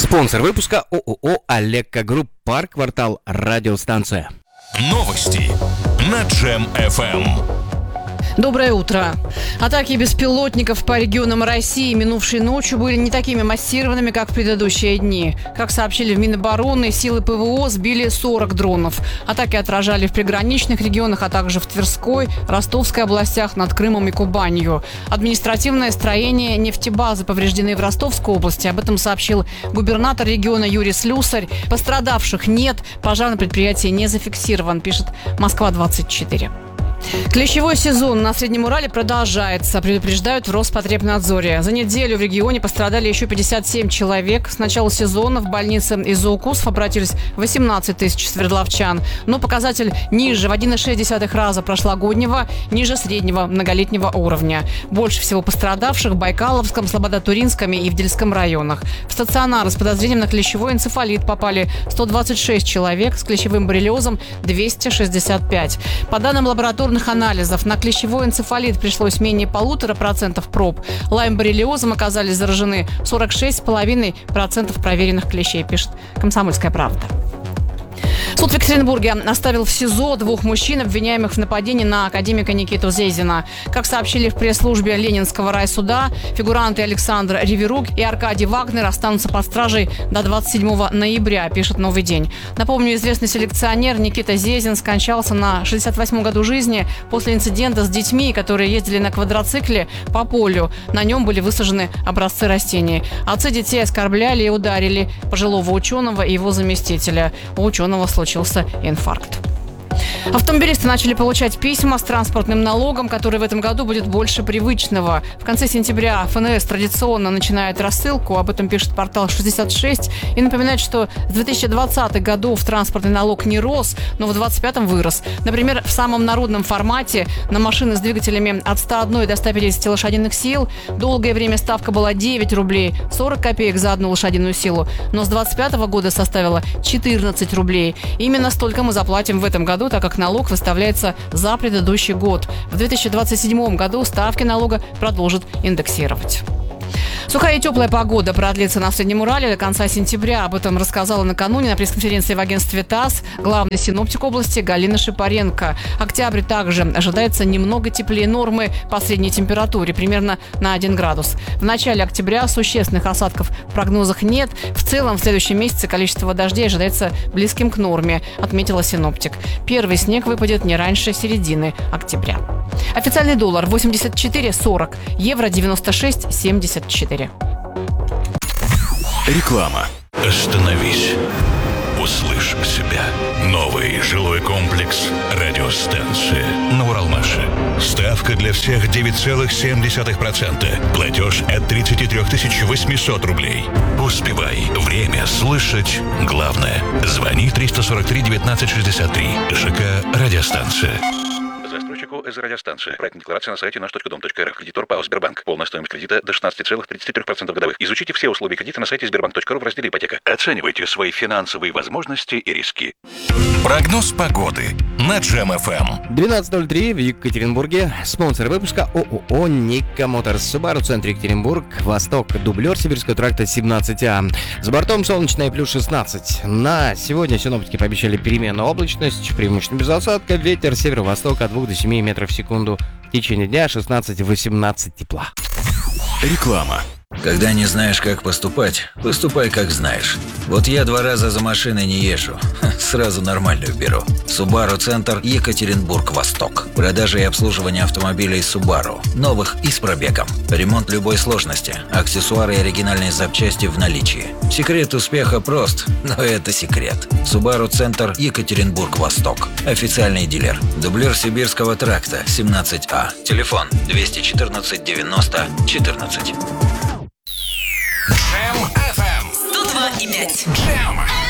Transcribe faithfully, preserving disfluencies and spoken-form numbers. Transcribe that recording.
Спонсор выпуска ООО «Алекко Групп», парк, квартал, радиостанция. Новости на Джем эф эм. Доброе утро. Атаки беспилотников по регионам России минувшей ночью были не такими массированными, как в предыдущие дни. Как сообщили в Минобороны, силы ПВО сбили сорок дронов. Атаки отражали в приграничных регионах, а также в Тверской, Ростовской областях, над Крымом и Кубанью. Административное строение нефтебазы повреждены в Ростовской области. Об этом сообщил губернатор региона Юрий Слюсарь. Пострадавших нет, пожар на предприятии не зафиксирован, пишет Москва двадцать четыре. Клещевой сезон на Среднем Урале продолжается, предупреждают в Роспотребнадзоре. За неделю в регионе пострадали еще пятьдесят семь человек. С начала сезона в больнице из-за укусов обратились восемнадцать тысяч свердловчан. Но показатель ниже в один и шесть десятых раза прошлогоднего, ниже среднего многолетнего уровня. Больше всего пострадавших в Байкаловском, Слободо-Туринском и Ивдельском районах. В стационар с подозрением на клещевой энцефалит попали сто двадцать шесть человек, с клещевым боррелиозом двести шестьдесят пять. По данным лабораторных анализов, на клещевой энцефалит пришлось менее полутора процентов проб. Лайм-боррелиозом оказались заражены сорок шесть целых пять десятых процента проверенных клещей, пишет «Комсомольская правда». Суд в Екатеринбурге оставил в СИЗО двух мужчин, обвиняемых в нападении на академика Никиту Зезина. Как сообщили в пресс-службе Ленинского райсуда, фигуранты Александр Риверук и Аркадий Вагнер останутся под стражей до двадцать седьмого ноября, пишет «Новый день». Напомню, известный селекционер Никита Зезин скончался на шестьдесят восьмом году жизни после инцидента с детьми, которые ездили на квадроцикле по полю. На нем были высажены образцы растений. Отцы детей оскорбляли и ударили пожилого ученого и его заместителя. У ученого случился инфаркт. Автомобилисты начали получать письма с транспортным налогом, который в этом году будет больше привычного. В конце сентября эф эн эс традиционно начинает рассылку, об этом пишет портал шестьдесят шесть, и напоминает, что с две тысячи двадцатых годов транспортный налог не рос, но в двадцать пятом вырос. Например, в самом народном формате на машины с двигателями от ста одной до ста пятидесяти лошадиных сил долгое время ставка была девять рублей сорок копеек за одну лошадиную силу, но с двадцать пятого года составила четырнадцать рублей. Именно столько мы заплатим в этом году, так как налог выставляется за предыдущий год. В две тысячи двадцать седьмом году ставки налога продолжат индексировать. Сухая и теплая погода продлится на Среднем Урале до конца сентября. Об этом рассказала накануне на пресс-конференции в агентстве ТАСС главный синоптик области Галина Шипаренко. Октябрь также ожидается немного теплее нормы по средней температуре, примерно на один градус. В начале октября существенных осадков в прогнозах нет. В целом в следующем месяце количество дождей ожидается близким к норме, отметила синоптик. Первый снег выпадет не раньше середины октября. Официальный доллар восемьдесят четыре сорок, евро девяносто шесть семьдесят четыре. Реклама. Остановись. Услышь себя. Новый жилой комплекс «Радиостанция» на Уралмаше. Ставка для всех девять целых семь десятых процента. Платеж от тридцать три тысячи восемьсот рублей. Успевай. Время слышать главное. Звони триста сорок три девятнадцать шестьдесят три. ЖК «Радиостанция». Застройщику из радиостанции. Проектная декларация на сайте наш точка дом точка эр эф. Кредитор ПАО «Сбербанк». Полная стоимость кредита до шестнадцати целых тридцати трёх процентов годовых. Изучите все условия кредита на сайте сбербанк точка ру в разделе «Ипотека». Оценивайте свои финансовые возможности и риски. Прогноз погоды на Джем эф эм. двенадцать ноль три в Екатеринбурге. Спонсор выпуска ООО «Никко Моторс». Subaru, центр Екатеринбург, Восток, дублер Сибирского тракта семнадцать А. С бортом солнечная плюс шестнадцать. На сегодня синоптики пообещали переменную облачность, преимущественно без осадка, ветер северо-востока от двух до семи метров в секунду. В течение дня шестнадцать-восемнадцать тепла. Реклама. Когда не знаешь, как поступать, поступай, как знаешь. Вот я два раза за машиной не езжу. Сразу нормальную беру. Subaru Центр, Екатеринбург-Восток. Продажа и обслуживание автомобилей Subaru. Новых и с пробегом. Ремонт любой сложности. Аксессуары и оригинальные запчасти в наличии. Секрет успеха прост, но это секрет. Subaru Центр, Екатеринбург-Восток. Официальный дилер. Дублер Сибирского тракта семнадцать А. Телефон двести четырнадцать девяносто четырнадцать. Джем эф эм. сто два и пять. Джем.